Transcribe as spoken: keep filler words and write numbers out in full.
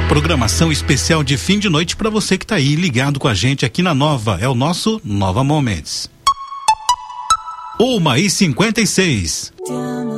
Programação especial de fim de noite para você que tá aí ligado com a gente aqui na Nova. É o nosso Nova Moments. Uma e cinquenta e seis.